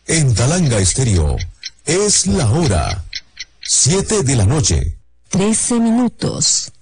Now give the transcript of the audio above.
En Talanga Estéreo es la hora 7 de la noche. 13 minutos.